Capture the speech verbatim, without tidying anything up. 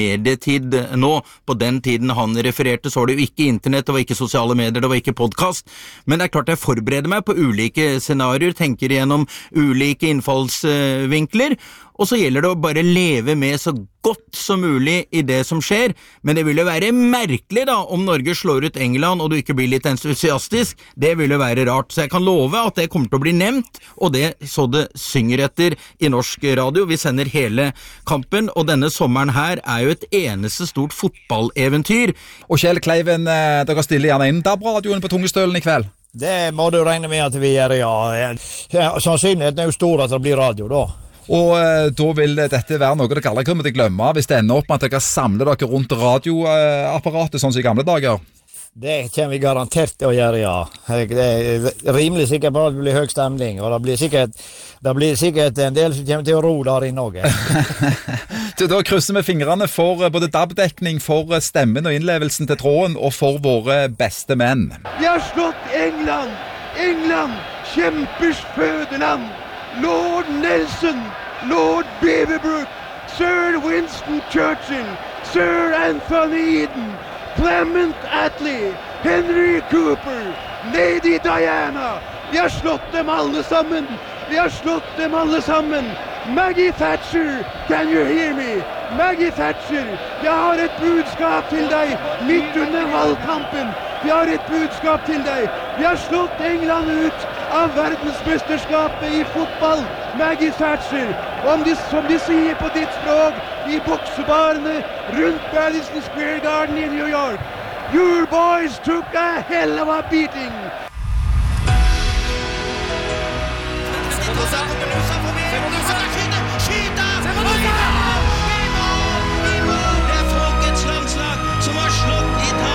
medietid nå. På den tiden han refererte så var det jo ikke internett, det var ikke sosiale medier, det var ikke podcast. Men det er klart jeg forbereder meg på ulike scenarier, tenker igjennom ulike innfallsvinkler, og så gjelder det å bare leve med så godt som mulig i det som skjer, men det ville være merkelig da om Norge slår ut England og du ikke blir litt entusiastisk, det ville være rart, så jeg kan love at det kommer til å bli nevnt, og det så det synger etter i norsk radio. Vi sender hele kampen, og denne sommeren her er jo et eneste stort fotballeventyr. Og Kjell Kleiven, dere stiller gjerne inn D A B-radioen på Tungestølen i kveld? Det må du regne med at vi gjør, ja. Sannsynligheten er jo stor at det blir radio da. Og eh, da vil dette være noe dere aldri kommer til å glemme hvis det ender opp med at dere samler dere rundt radioapparatet sånn som i gamle dager. Det kommer vi garantert til å gjøre, ja. Det er rimelig sikkert på at det blir høy stemning, og det blir sikkert, det blir sikkert en del som kommer til å ro der inne også. Da krysser vi fingrene for både D A B-dekning, for stemmen og innlevelsen til tråden, og for våre beste menn. Vi har slått England! England! Kjempers fødeland! Lord Nelson, Lord Beaverbrook, Sir Winston Churchill, Sir Anthony Eden, Clement Attlee, Henry Cooper, Lady Diana. Vi har slått dem alle sammen. Vi har slått dem alle sammen. Maggie Thatcher, can you hear me? Maggie Thatcher, jeg har et budskap til deg midt under valgkampen. Vi har et budskap til deg. Vi har slått England ut av verdensmesterskapet i fotball. Maggie Thatcher, om de, som de sier på ditt språk, i boksebarene rundt Madison Square Garden i New York. Your boys took a hell of a beating.